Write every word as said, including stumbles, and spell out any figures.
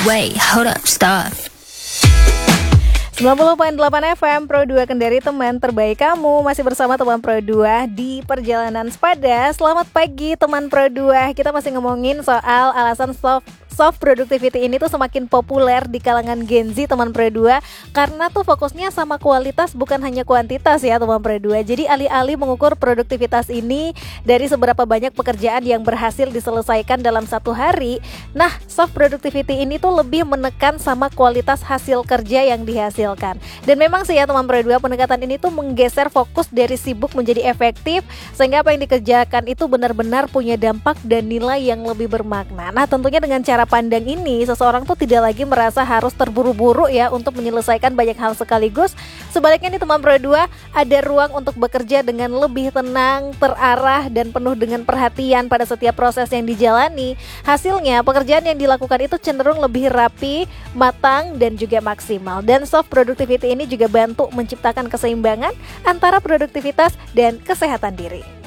Wait, hold up, stop. sembilan puluh koma delapan F M Pro dua Kendari, teman terbaik kamu. Masih bersama teman Pro dua di Perjalanan Sepada. Selamat pagi teman Pro dua. Kita masih ngomongin soal alasan soft Soft productivity ini tuh semakin populer di kalangan Gen Z teman Pro dua, karena tuh fokusnya sama kualitas bukan hanya kuantitas ya teman Pro dua. Jadi alih-alih mengukur produktivitas ini dari seberapa banyak pekerjaan yang berhasil diselesaikan dalam satu hari, nah soft productivity ini tuh lebih menekan sama kualitas hasil kerja yang dihasilkan. Dan memang sih ya teman Pro dua, pendekatan ini tuh menggeser fokus dari sibuk menjadi efektif, sehingga apa yang dikerjakan itu benar-benar punya dampak dan nilai yang lebih bermakna. Nah tentunya dengan cara pandang ini, seseorang tuh tidak lagi merasa harus terburu-buru ya untuk menyelesaikan banyak hal sekaligus. Sebaliknya nih teman Pro dua, ada ruang untuk bekerja dengan lebih tenang, terarah, dan penuh dengan perhatian pada setiap proses yang dijalani. Hasilnya, pekerjaan yang dilakukan itu cenderung lebih rapi, matang, dan juga maksimal. Dan soft productivity ini juga bantu menciptakan keseimbangan antara produktivitas dan kesehatan diri.